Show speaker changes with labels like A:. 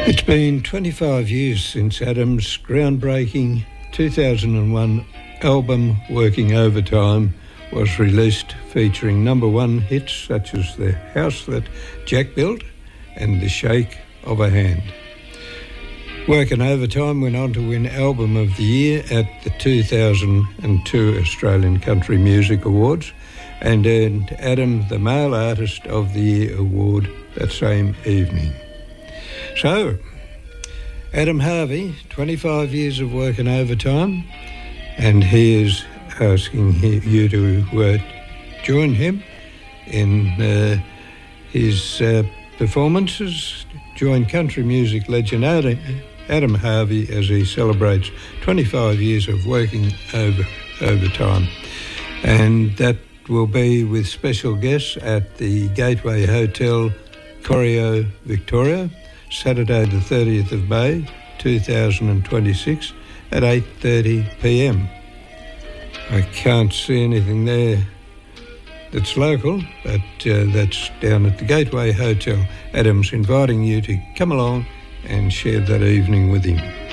A: It's been 25 years since Adam's groundbreaking 2001 album Working Overtime was released, featuring number one hits such as The House That Jack Built and The Shake of a Hand. Working Overtime went on to win Album of the Year at the 2002 Australian Country Music Awards and earned Adam the Male Artist of the Year award that same evening. So, Adam Harvey, 25 years of working overtime, and he is asking you to join him in his performances. Join country music legend Adam Harvey as he celebrates 25 years of working overtime. And that will be with special guests at the Gateway Hotel, Corio, Victoria, Saturday the 30th of May 2026 at 8:30pm. I can't see anything there that's local, but that's down at the Gateway Hotel. Adam's inviting you to come along and share that evening with him.